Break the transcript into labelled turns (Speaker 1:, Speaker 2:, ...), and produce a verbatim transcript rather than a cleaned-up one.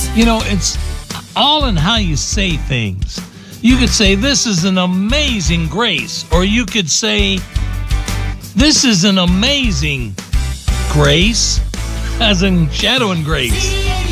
Speaker 1: You know, it's all in how you say things. You could say, this is an amazing grace. Or you could say, this is an amazing grace, as in shadow and grace.